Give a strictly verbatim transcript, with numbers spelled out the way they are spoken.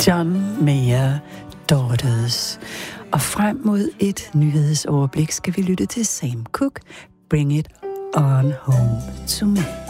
John Mayer, Daughters. Og frem mod et nyhedsoverblik skal vi lytte til Sam Cooke, Bring It On Home To Me.